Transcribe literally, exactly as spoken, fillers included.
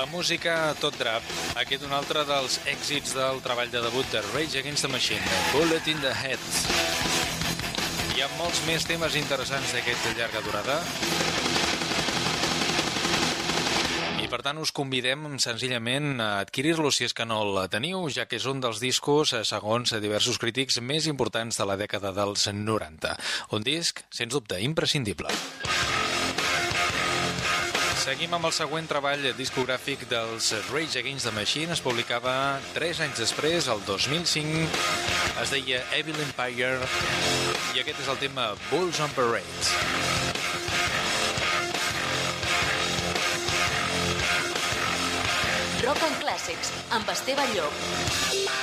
música tot drap. Aquest un altre dels èxits del treball de debut de Rage Against the Machine, Bullet in the Head. Hi ha molts més temes interessants d'aquesta llarga durada. I per tant us convidem senzillament a adquirir-lo si és que no el teniu, ja que és un dels discos, segons diversos crítics, més importants de la dècada dels noranta. Un disc, sens dubte, imprescindible. Seguim amb el següent treball discogràfic dels Rage Against the Machine. Es publicava tres anys després, el dos mil cinc. Es deia Evil Empire i aquest és el tema Bulls on Parade. Rock and Classics, amb Esteve Llop.